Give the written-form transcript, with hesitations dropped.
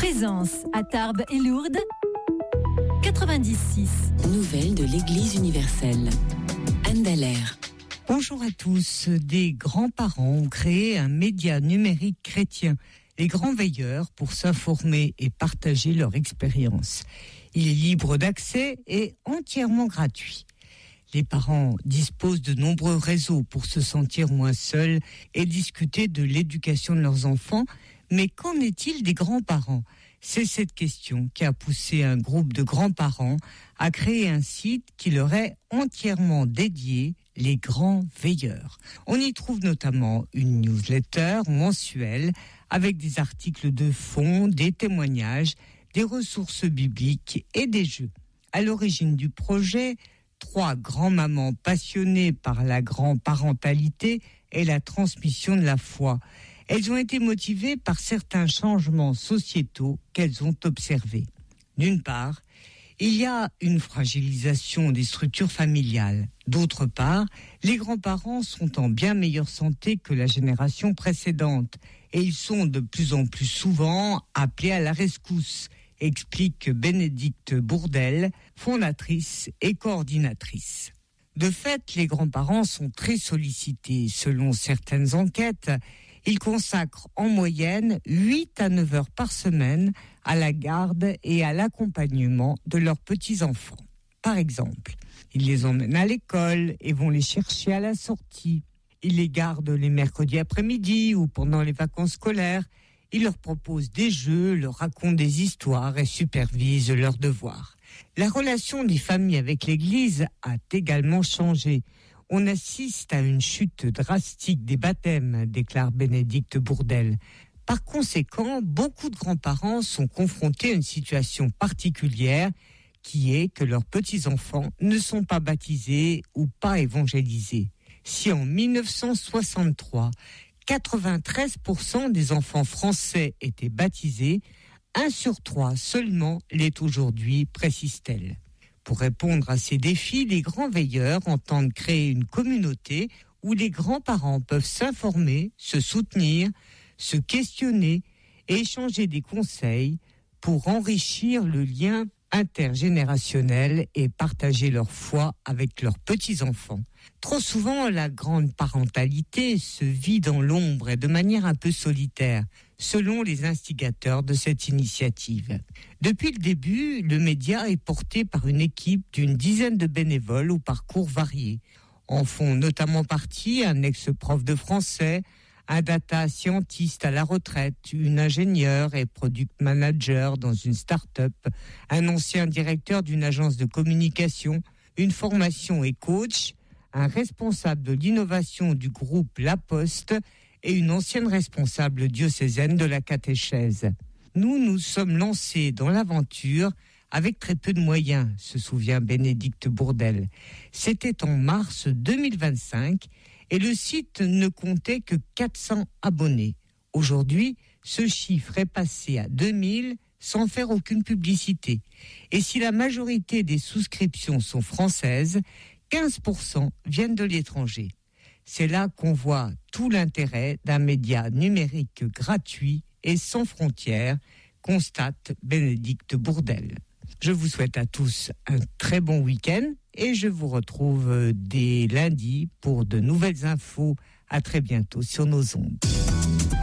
Présence à Tarbes et Lourdes, 96. Nouvelles de l'Église universelle. Anne Dallaire. Bonjour à tous. Des grands-parents ont créé un média numérique chrétien, les Grands Veilleurs, pour s'informer et partager leur expérience. Il est libre d'accès et entièrement gratuit. Les parents disposent de nombreux réseaux pour se sentir moins seuls et discuter de l'éducation de leurs enfants. Mais qu'en est-il des grands-parents ? C'est cette question qui a poussé un groupe de grands-parents à créer un site qui leur est entièrement dédié, les Grands Veilleurs. On y trouve notamment une newsletter mensuelle avec des articles de fond, des témoignages, des ressources bibliques et des jeux. À l'origine du projet, 3 grands-mamans passionnées par la grand-parentalité et la transmission de la foi. Elles ont été motivées par certains changements sociétaux qu'elles ont observés. D'une part, il y a une fragilisation des structures familiales. D'autre part, les grands-parents sont en bien meilleure santé que la génération précédente et ils sont de plus en plus souvent appelés à la rescousse, explique Bénédicte Bourdelle, fondatrice et coordinatrice. De fait, les grands-parents sont très sollicités. Selon certaines enquêtes, ils consacrent en moyenne 8 à 9 heures par semaine à la garde et à l'accompagnement de leurs petits-enfants. Par exemple, ils les emmènent à l'école et vont les chercher à la sortie. Ils les gardent les mercredis après-midi ou pendant les vacances scolaires. Ils leur proposent des jeux, leur racontent des histoires et supervisent leurs devoirs. La relation des familles avec l'Église a également changé. On assiste à une chute drastique des baptêmes, déclare Bénédicte Bourdelle. Par conséquent, beaucoup de grands-parents sont confrontés à une situation particulière qui est que leurs petits-enfants ne sont pas baptisés ou pas évangélisés. Si en 1963, 93% des enfants français étaient baptisés, 1 sur 3 seulement l'est aujourd'hui, précise-t-elle. Pour répondre à ces défis, les Grands Veilleurs entendent créer une communauté où les grands-parents peuvent s'informer, se soutenir, se questionner et échanger des conseils pour enrichir le lien intergénérationnel et partager leur foi avec leurs petits-enfants. Trop souvent, la grande parentalité se vit dans l'ombre et de manière un peu solitaire, selon les instigateurs de cette initiative. Depuis le début, le média est porté par une équipe d'une dizaine de bénévoles au parcours varié. En font notamment partie un ex-prof de français, un data scientist à la retraite, une ingénieure et product manager dans une start-up, un ancien directeur d'une agence de communication, une formation et coach, un responsable de l'innovation du groupe La Poste et une ancienne responsable diocésaine de la catéchèse. Nous nous sommes lancés dans l'aventure avec très peu de moyens, se souvient Bénédicte Bourdelle. C'était en mars 2025 et le site ne comptait que 400 abonnés. Aujourd'hui, ce chiffre est passé à 2000 sans faire aucune publicité. Et si la majorité des souscriptions sont françaises, 15% viennent de l'étranger. C'est là qu'on voit tout l'intérêt d'un média numérique gratuit et sans frontières, constate Bénédicte Bourdelle. Je vous souhaite à tous un très bon week-end et je vous retrouve dès lundi pour de nouvelles infos. À très bientôt sur nos ondes.